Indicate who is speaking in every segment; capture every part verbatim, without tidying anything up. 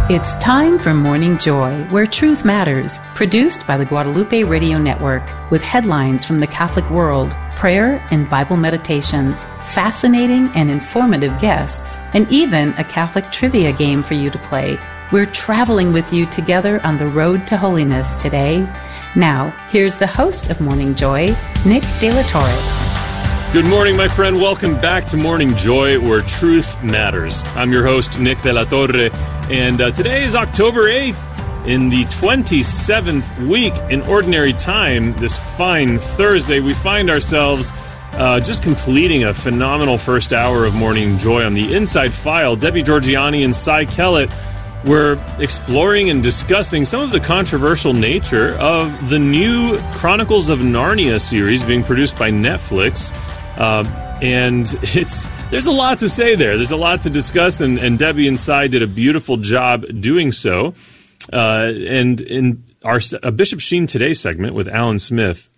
Speaker 1: It's time for Morning Joy, where truth matters, produced by the Guadalupe Radio Network, with headlines from the Catholic world, prayer and Bible meditations, fascinating and informative guests, and even a Catholic trivia game for you to play. We're traveling with you together on the road to holiness today. Now, here's the host of Morning Joy, Nick De La Torre.
Speaker 2: Good morning, my friend. Welcome back to Morning Joy, where truth matters. I'm your host, Nick De La Torre, and uh, today is October eighth, in the twenty-seventh week in Ordinary Time. This fine Thursday, we find ourselves uh, just completing a phenomenal first hour of Morning Joy on the Inside File. Debbie Georgiani and Cy Kellett were exploring and discussing some of the controversial nature of the new Chronicles of Narnia series being produced by Netflix. Uh, and it's there's a lot to say there. There's a lot to discuss, and, and Debbie and Cy did a beautiful job doing so. Uh, and in our uh, Bishop Sheen Today segment with Alan Smith,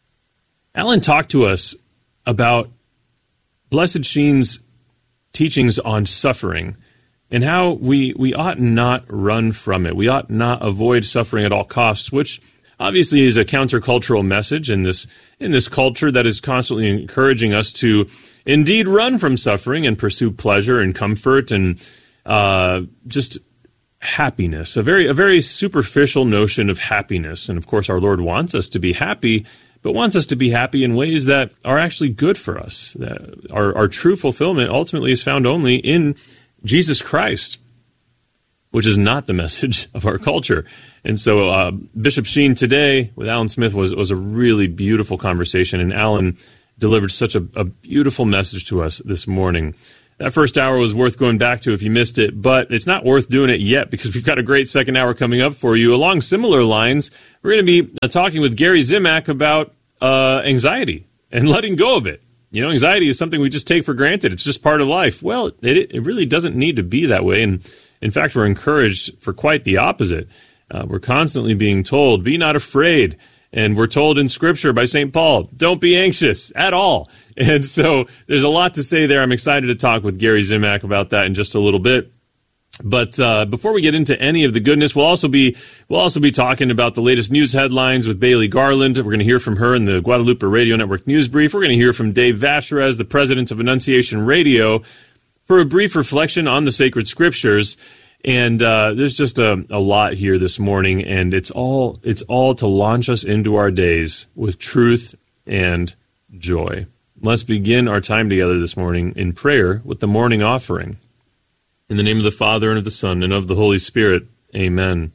Speaker 2: Alan talked to us about Blessed Sheen's teachings on suffering and how we, we ought not run from it. We ought not avoid suffering at all costs, which obviously is a countercultural message in this in this culture that is constantly encouraging us to indeed run from suffering and pursue pleasure and comfort and uh, just happiness. A very a very superficial notion of happiness. And of course, our Lord wants us to be happy, but wants us to be happy in ways that are actually good for us. That our, our true fulfillment ultimately is found only in Jesus Christ, which is not the message of our culture. And so uh, Bishop Sheen Today with Alan Smith was, was a really beautiful conversation, and Alan delivered such a, a beautiful message to us this morning. That first hour was worth going back to if you missed it, but it's not worth doing it yet because we've got a great second hour coming up for you. Along similar lines, we're going to be uh, talking with Gary Zimak about uh, anxiety and letting go of it. You know, anxiety is something we just take for granted. It's just part of life. Well, it, it really doesn't need to be that way, and in fact, we're encouraged for quite the opposite. Uh, we're constantly being told, be not afraid. And we're told in Scripture by Saint Paul, don't be anxious at all. And so there's a lot to say there. I'm excited to talk with Gary Zimak about that in just a little bit. But uh, before we get into any of the goodness, we'll also be we'll also be talking about the latest news headlines with Bailey Garland. We're going to hear from her in the Guadalupe Radio Network News Brief. We're going to hear from Dave Vacherez, the president of Annunciation Radio, for a brief reflection on the sacred scriptures. And uh, there's just a, a lot here this morning, and it's all it's all to launch us into our days with truth and joy. Let's begin our time together this morning in prayer with the morning offering. In the name of the Father, and of the Son, and of the Holy Spirit, amen.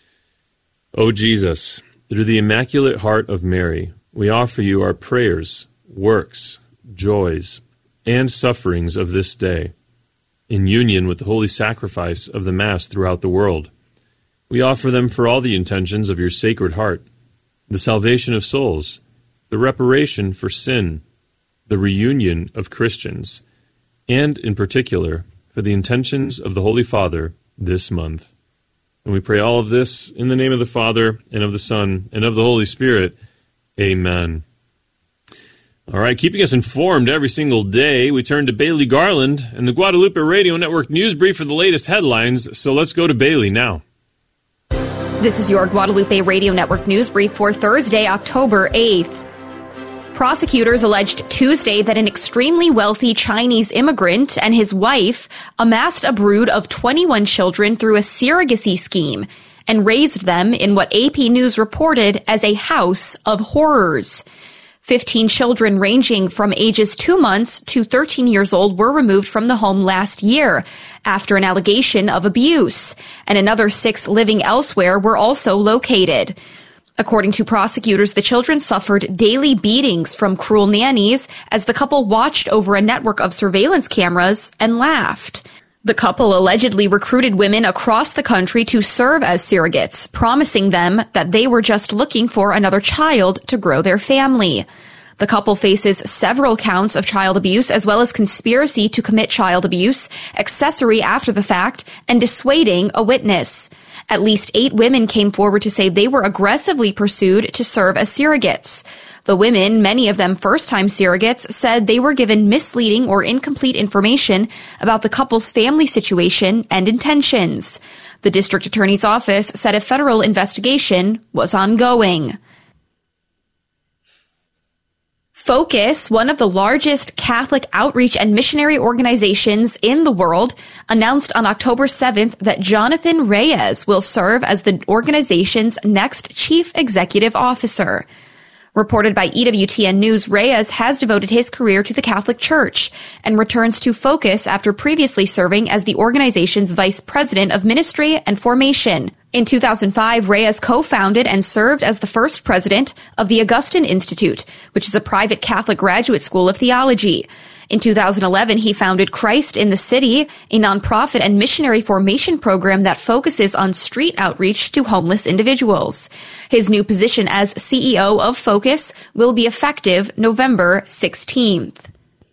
Speaker 2: O Jesus, through the Immaculate Heart of Mary, we offer you our prayers, works, joys, and sufferings of this day, in union with the holy sacrifice of the Mass throughout the world. We offer them for all the intentions of your Sacred Heart, the salvation of souls, the reparation for sin, the reunion of Christians, and, in particular, for the intentions of the Holy Father this month. And we pray all of this in the name of the Father, and of the Son, and of the Holy Spirit. Amen. All right, keeping us informed every single day, we turn to Bailey Garland and the Guadalupe Radio Network News Brief for the latest headlines. So let's go to Bailey now.
Speaker 3: This is your Guadalupe Radio Network News Brief for Thursday, October eighth. Prosecutors alleged Tuesday that an extremely wealthy Chinese immigrant and his wife amassed a brood of twenty-one children through a surrogacy scheme and raised them in what A P News reported as a house of horrors. Fifteen children ranging from ages two months to thirteen years old were removed from the home last year after an allegation of abuse, and another six living elsewhere were also located. According to prosecutors, the children suffered daily beatings from cruel nannies as the couple watched over a network of surveillance cameras and laughed. The couple allegedly recruited women across the country to serve as surrogates, promising them that they were just looking for another child to grow their family. The couple faces several counts of child abuse as well as conspiracy to commit child abuse, accessory after the fact, and dissuading a witness. At least eight women came forward to say they were aggressively pursued to serve as surrogates. The women, many of them first-time surrogates, said they were given misleading or incomplete information about the couple's family situation and intentions. The district attorney's office said a federal investigation was ongoing. Focus, one of the largest Catholic outreach and missionary organizations in the world, announced on October seventh that Jonathan Reyes will serve as the organization's next chief executive officer. Reported by E W T N News, Reyes has devoted his career to the Catholic Church and returns to Focus after previously serving as the organization's vice president of ministry and formation. In two thousand five, Reyes co-founded and served as the first president of the Augustine Institute, which is a private Catholic graduate school of theology. In two thousand eleven, he founded Christ in the City, a nonprofit and missionary formation program that focuses on street outreach to homeless individuals. His new position as C E O of Focus will be effective November sixteenth.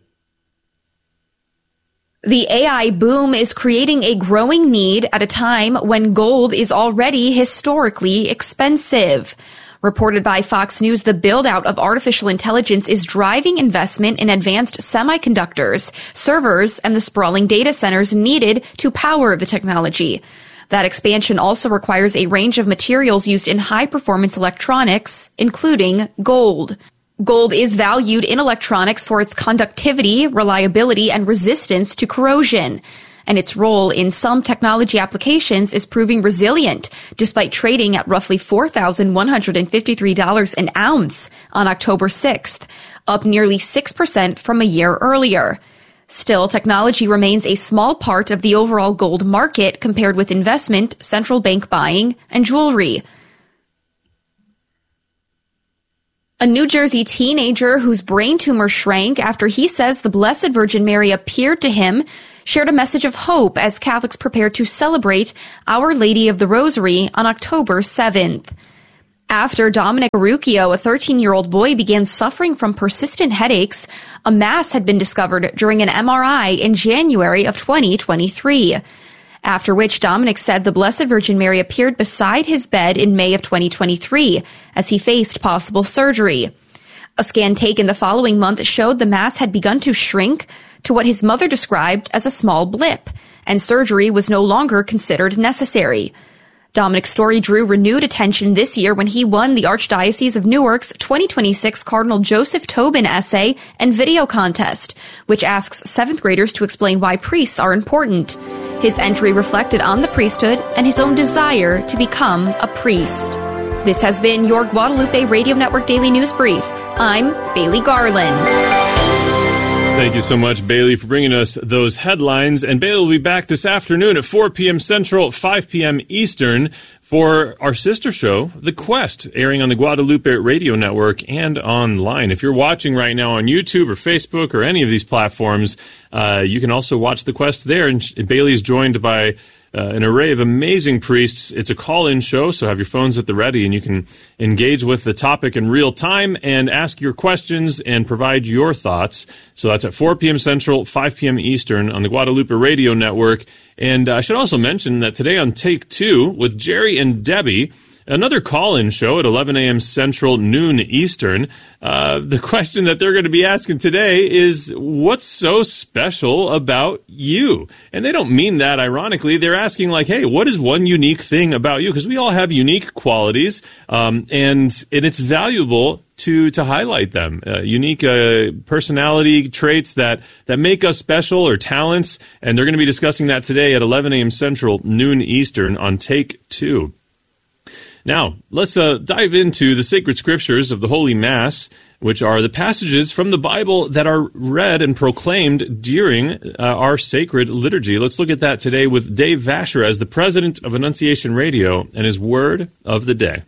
Speaker 3: The A I boom is creating a growing need at a time when gold is already historically expensive. Reported by Fox News, the build-out of artificial intelligence is driving investment in advanced semiconductors, servers, and the sprawling data centers needed to power the technology. That expansion also requires a range of materials used in high-performance electronics, including gold. Gold is valued in electronics for its conductivity, reliability, and resistance to corrosion. And its role in some technology applications is proving resilient, despite trading at roughly four thousand one hundred fifty-three dollars an ounce on October sixth, up nearly six percent from a year earlier. Still, technology remains a small part of the overall gold market compared with investment, central bank buying, and jewelry. A New Jersey teenager whose brain tumor shrank after he says the Blessed Virgin Mary appeared to him shared a message of hope as Catholics prepare to celebrate Our Lady of the Rosary on October seventh. After Dominic Arucchio, a thirteen-year-old boy, began suffering from persistent headaches, a mass had been discovered during an M R I in January of twenty twenty-three. After which Dominic said the Blessed Virgin Mary appeared beside his bed in May of twenty twenty-three as he faced possible surgery. A scan taken the following month showed the mass had begun to shrink to what his mother described as a small blip, and surgery was no longer considered necessary. Dominic's story drew renewed attention this year when he won the Archdiocese of Newark's twenty twenty-six Cardinal Joseph Tobin essay and video contest, which asks seventh graders to explain why priests are important. His entry reflected on the priesthood and his own desire to become a priest. This has been your Guadalupe Radio Network Daily News Brief. I'm Bailey Garland.
Speaker 2: Thank you so much, Bailey, for bringing us those headlines. And Bailey will be back this afternoon at four p.m. Central, five p.m. Eastern for our sister show, The Quest, airing on the Guadalupe Radio Network and online. If you're watching right now on YouTube or Facebook or any of these platforms, uh, you can also watch The Quest there. And Bailey is joined by Uh, an array of amazing priests. It's a call-in show, so have your phones at the ready, and you can engage with the topic in real time and ask your questions and provide your thoughts. So that's at four p.m. Central, five p.m. Eastern on the Guadalupe Radio Network. And uh, I should also mention that today on Take Two with Jerry and Debbie, another call-in show at eleven a.m. Central, noon Eastern. Uh, the question that they're going to be asking today is, what's so special about you? And they don't mean that ironically. They're asking like, hey, what is one unique thing about you? Because we all have unique qualities, um, and, and it's valuable to to highlight them. Uh, unique uh, personality traits that, that make us special, or talents. And they're going to be discussing that today at eleven a.m. Central, noon Eastern on Take Two. Now, let's uh, dive into the sacred scriptures of the Holy Mass, which are the passages from the Bible that are read and proclaimed during uh, our sacred liturgy. Let's look at that today with Dave Vasher as the president of Annunciation Radio and his word of the day.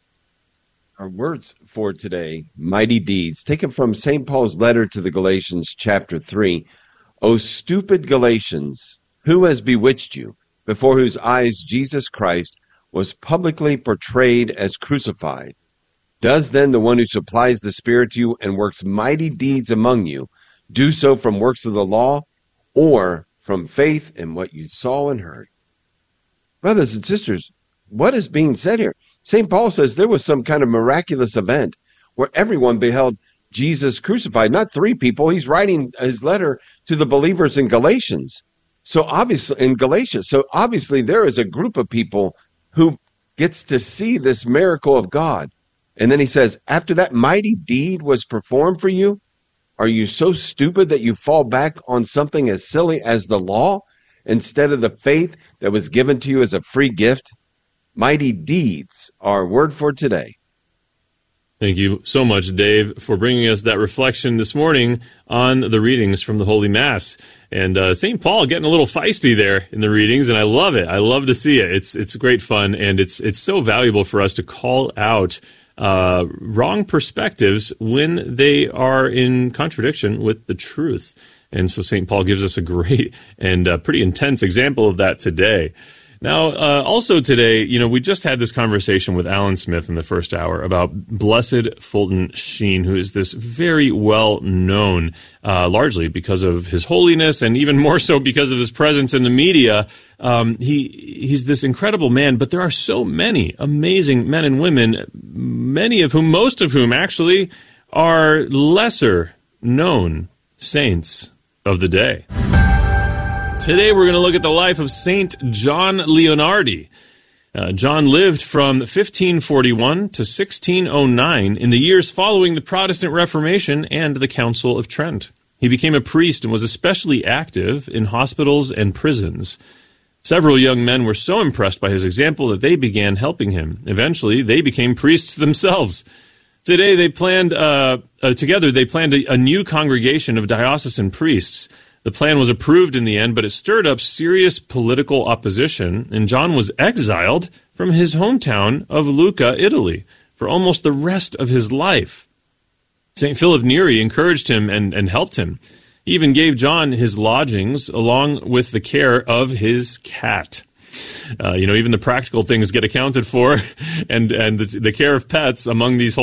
Speaker 4: Our words for today, mighty deeds, taken from Saint Paul's letter to the Galatians, chapter three. O stupid Galatians, who has bewitched you, before whose eyes Jesus Christ was publicly portrayed as crucified? Does then the one who supplies the Spirit to you and works mighty deeds among you do so from works of the law, or from faith in what you saw and heard? Brothers and sisters, what is being said here? Saint Paul says there was some kind of miraculous event where everyone beheld Jesus crucified, not three people. He's writing his letter to the believers in Galatians. So obviously, in Galatia, so obviously there is a group of people who gets to see this miracle of God. And then he says, after that mighty deed was performed for you, are you so stupid that you fall back on something as silly as the law instead of the faith that was given to you as a free gift? Mighty deeds are our word for today.
Speaker 2: Thank you so much, Dave, for bringing us that reflection this morning on the readings from the Holy Mass. And uh, Saint Paul getting a little feisty there in the readings, and I love it. I love to see it. It's it's great fun, and it's it's so valuable for us to call out uh, wrong perspectives when they are in contradiction with the truth. And so Saint Paul gives us a great and uh, pretty intense example of that today. Now, uh, also today, you know, we just had this conversation with Alan Smith in the first hour about Blessed Fulton Sheen, who is this very well known, uh, largely because of his holiness and even more so because of his presence in the media. Um, he he's this incredible man, but there are so many amazing men and women, many of whom, most of whom actually are lesser known saints of the day. Today we're going to look at the life of Saint John Leonardi. Uh, John lived from fifteen forty-one to sixteen oh nine in the years following the Protestant Reformation and the Council of Trent. He became a priest and was especially active in hospitals and prisons. Several young men were so impressed by his example that they began helping him. Eventually, they became priests themselves. Today, they planned uh, uh, together. They planned a, a new congregation of diocesan priests. The plan was approved in the end, but it stirred up serious political opposition, and John was exiled from his hometown of Lucca, Italy, for almost the rest of his life. Saint Philip Neri encouraged him and, and helped him. He even gave John his lodgings along with the care of his cat. Uh, you know, even the practical things get accounted for, and, and the, the care of pets among these